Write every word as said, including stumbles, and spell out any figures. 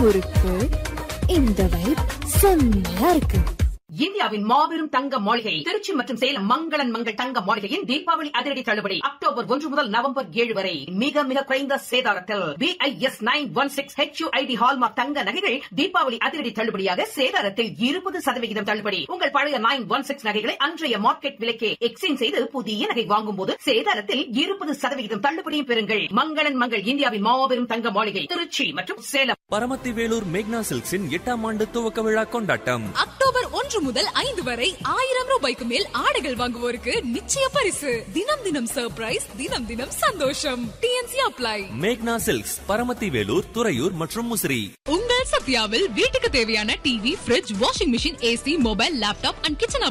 முறுக்கு. இந்த வைப் செம்மையா இருக்கு. இந்தியாவின் மாபெரும் தங்க மாளிகை திருச்சி மற்றும் சேலம் மங்களன் மங்கள் தங்க மாளிகையின் தீபாவளி அதிரடி தள்ளுபடி அக்டோபர் ஒன்று முதல் நவம்பர் ஏழு வரை மிக மிக குறைந்த சேதாரத்தில் B I S nine one six H you I D hallmark தங்க நகைகள் தீபாவளி அதிரடி தள்ளுபடியாக சேதாரத்தில் இருபது சதவிகிதம் தள்ளுபடி. உங்கள் பழைய நைன் ஒன் சிக்ஸ் நகைகளை அன்றைய மார்க்கெட் விலைக்கே எக்ஸ்சேஞ்ச் செய்து புதிய நகை வாங்கும் போது சேதாரத்தில் இருபது சதவிகிதம் தள்ளுபடியும் பெறுங்கள். மங்களன் மங்கள் இந்தியாவின் மாபெரும் தங்க மாளிகை திருச்சி மற்றும் சேலம். பரமத்தி வேலூர் மேக்னா சில்க்ஸின் எட்டாம் ஆண்டு துவக்க விழா கொண்டாட்டம் அக்டோபர் ஒன்று முதல் ஐந்து வரை ஆயிரம் ரூபாய்க்கு மேல் ஆடைகள் வாங்குவோருக்கு நிச்சய பரிசு. தினம் தினம் சர்ப்ரைஸ், தினம் தினம் சந்தோஷம். T N C apply. மேக்னா சில்க்ஸ், பரமத்தி வேலூர், துறையூர் மற்றும் முசிறி. உங்கள் சத்யாவில் வீட்டுக்கு தேவையான TV, fridge, washing machine, AC, mobile, laptop and kitchen